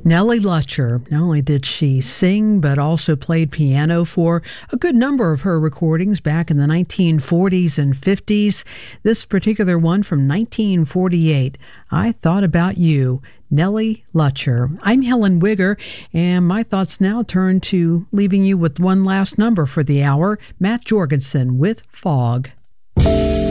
Nellie Lutcher, not only did she sing, but also played piano for a good number of her recordings back in the 1940s and 50s. This particular one from 1948, I Thought About You, Nellie Lutcher. I'm Helen Wigger, and my thoughts now turn to leaving you with one last number for the hour, Matt Jorgensen with Fog.